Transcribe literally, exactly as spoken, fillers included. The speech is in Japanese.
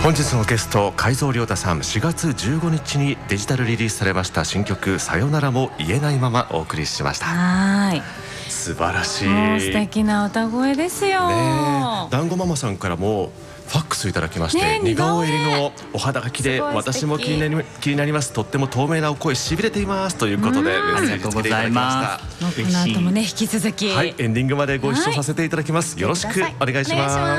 本日のゲスト海蔵亮太さん、しがつじゅうごにちにデジタルリリースされました新曲さよならも言えないままお送りしました。 はい、 素晴らしい、 もう素敵な歌声ですよ、 ね、団子ママさんからもファックスいただきまして、 ね、 似顔絵入りのお肌書きで私も気になり、気になります、とっても透明なお声しびれていますということでメッセージ付けていただきました。 この後もね引き続き、 はい、エンディングまでご一緒させていただきます。よろしくお願いします。